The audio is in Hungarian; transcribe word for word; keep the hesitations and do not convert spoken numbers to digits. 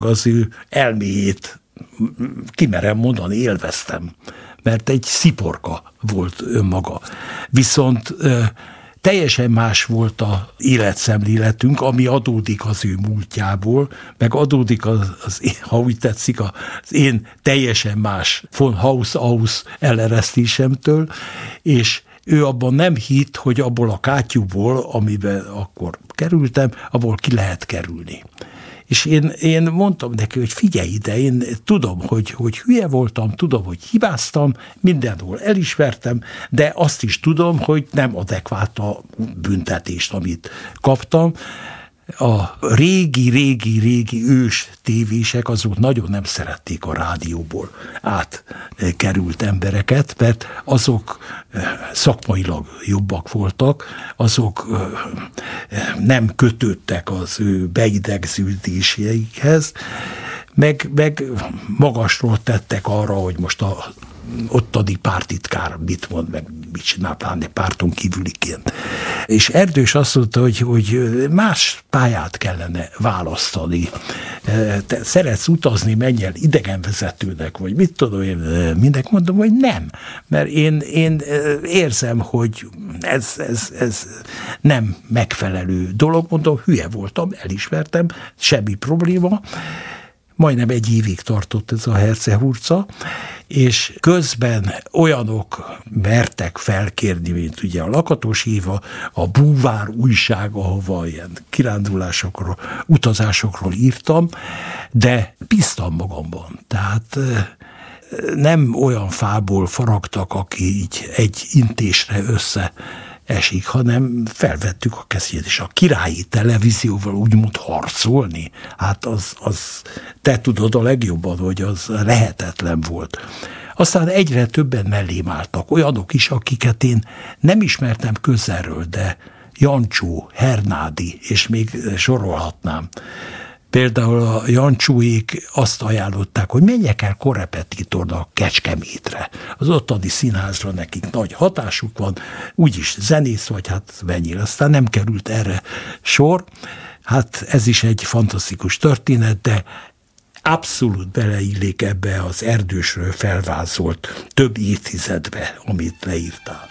Az ő elméjét, kimerem mondani, élveztem, mert egy sziporka volt önmaga. Viszont teljesen más volt az életszemléletünk, ami adódik az ő múltjából, meg adódik az, az ha úgy tetszik, az én teljesen más von Haus-aus eleresztésemtől, és ő abban nem hitt, hogy abból a kátyúból, amiben akkor kerültem, abból ki lehet kerülni. És én, én mondtam neki, hogy figyelj ide, én tudom, hogy, hogy hülye voltam, tudom, hogy hibáztam, mindenhol elismertem, de azt is tudom, hogy nem adekvát a büntetést, amit kaptam. A régi, régi, régi ős tévések azok nagyon nem szerették a rádióból átkerült embereket, mert azok szakmailag jobbak voltak, azok nem kötődtek az ő beidegződéseikhez, meg, meg magasról tettek arra, hogy most a ottani pártitkár mit mond, meg mit csinál, pláne párton kívüliként. És Erdős azt mondta, hogy, hogy más pályát kellene választani. Te szeretsz utazni, menj el idegenvezetőnek, vagy mit tudom én, mindek mondom, hogy nem. Mert én, én érzem, hogy ez, ez, ez nem megfelelő dolog, mondom, hülye voltam, elismertem, semmi probléma. Majdnem egy évig tartott ez a hercehurca, és közben olyanok mertek felkérni, mint ugye a Lakatos Éva, a Búvár újság, ahova ilyen kirándulásokról, utazásokról írtam, de bíztam magamban. Tehát nem olyan fából faragtak, aki így egy intésre össze esik, hanem felvettük a kezét, és a királyi televízióval úgymond harcolni, hát az, az te tudod a legjobban, hogy az lehetetlen volt. Aztán egyre többen mellém álltak, olyanok is, akiket én nem ismertem közelről, de Jancsó, Hernádi, és még sorolhatnám. Például a Jancsóék azt ajánlották, hogy menjek el korrepetitornak Kecskemétre. Az ottani színházra nekik nagy hatásuk van, úgyis zenész vagy, hát menjél. Aztán nem került erre sor. Hát ez is egy fantasztikus történet, de abszolút beleillik ebbe az Erdősről felvázolt több évtizedbe, amit leírtál.